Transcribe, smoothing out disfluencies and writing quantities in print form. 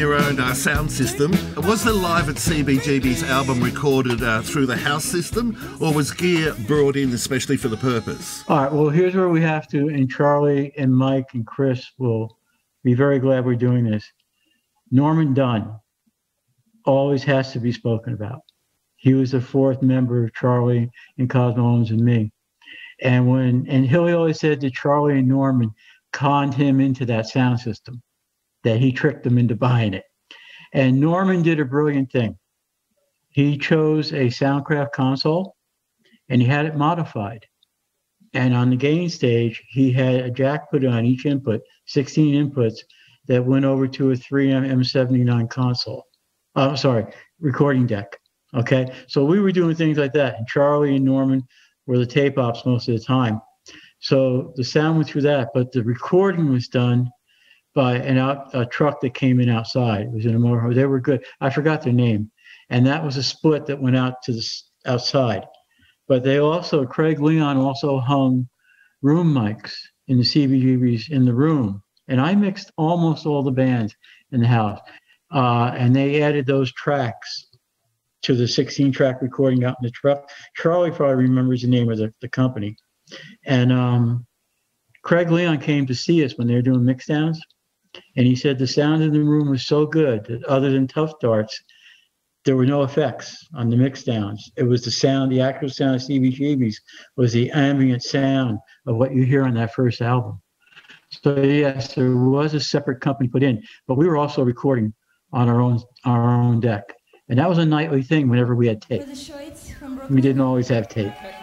Your own sound system. Was the Live at CBGB's album recorded through the house system, or was gear brought in especially for the purpose? All right, well, here's where we have to, and Charlie and Mike and Chris will be very glad we're doing this. Norman Dunn always has to be spoken about. He was the fourth member of Charlie and Cosmo Owens and me. And he always said that Charlie and Norman conned him into that sound system, that he tricked them into buying it. And Norman did a brilliant thing. He chose a Soundcraft console and he had it modified. And on the gain stage, he had a jack put on each input, 16 inputs that went over to a 3M M79 console. Recording deck. Okay. So we were doing things like that. And Charlie and Norman were the tape ops most of the time. So the sound went through that, but the recording was done by a truck that came in outside. It was in a motorhome. They were good. I forgot their name. And that was a split that went out to the outside. But Craig Leon also hung room mics in the CBGBs in the room. And I mixed almost all the bands in the house. And they added those tracks to the 16-track recording out in the truck. Charlie probably remembers the name of the company. And Craig Leon came to see us when they were doing mix downs. And he said the sound in the room was so good that other than Tough Darts, there were no effects on the mix downs. It was the sound, the actual sound of CBGBs was the ambient sound of what you hear on that first album. So yes, there was a separate company put in, but we were also recording on our own deck. And that was a nightly thing whenever we had tape. We didn't always have tape.